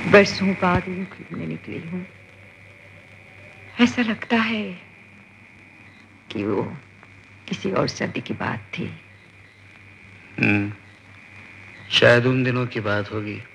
बरसों बाद यूं घूमने निकली हूँ। ऐसा लगता है कि वो किसी और सर्दी की बात थी। शायद उन दिनों की बात होगी